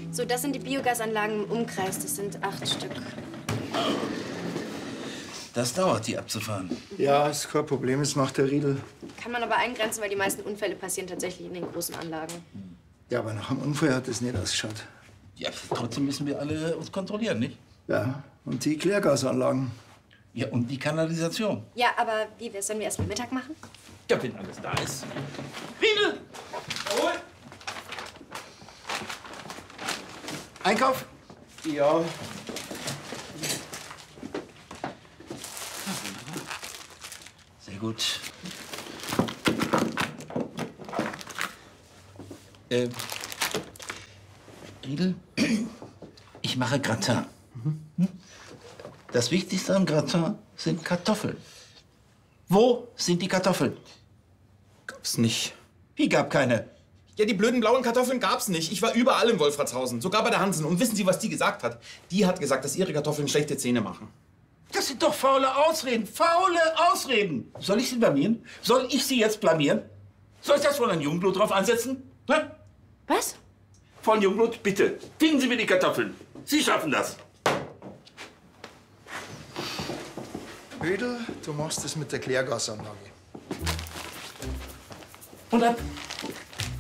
So, das sind die Biogasanlagen im Umkreis. Das sind 8 Stück. Das dauert, die abzufahren. Ja, ist kein Problem, das macht der Riedel. Kann man aber eingrenzen, weil die meisten Unfälle passieren tatsächlich in den großen Anlagen. Ja, aber nach dem Unfall hat es nicht ausgeschaut. Ja, trotzdem müssen wir alle uns kontrollieren, nicht? Ja, und die Klärgasanlagen. Ja, und die Kanalisation. Ja, aber wie, sollen wir erst mal Mittag machen? Ja, wenn alles da ist. Riedel! Jawohl! Einkauf? Ja. Sehr gut. Riedel, ich mache Gratin. Das Wichtigste am Gratin sind Kartoffeln. Wo sind die Kartoffeln? Gab's nicht. Wie gab keine? Ja, die blöden blauen Kartoffeln gab's nicht. Ich war überall in Wolfratshausen, sogar bei der Hansen. Und wissen Sie, was die gesagt hat? Die hat gesagt, dass ihre Kartoffeln schlechte Zähne machen. Das sind doch faule Ausreden. Faule Ausreden. Soll ich Sie blamieren? Soll ich Sie jetzt blamieren? Soll ich das von Herrn Jungblut drauf ansetzen? Ne? Was? Von Jungblut, bitte. Finden Sie mir die Kartoffeln. Sie schaffen das. Riedel, du machst das mit der Klärgasanlage. Und ab.